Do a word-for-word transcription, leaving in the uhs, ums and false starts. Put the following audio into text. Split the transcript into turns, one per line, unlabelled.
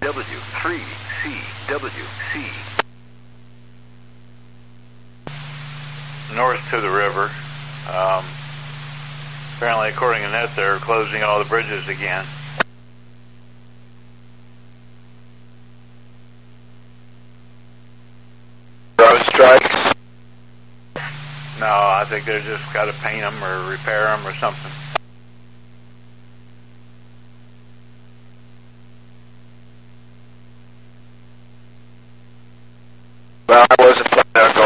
W three C W C.
North to the river. Um, apparently, according to Net, they're closing all the bridges again.
Road strikes?
No, I think they just got to paint them or repair them or something.
Well, I wasn't planning on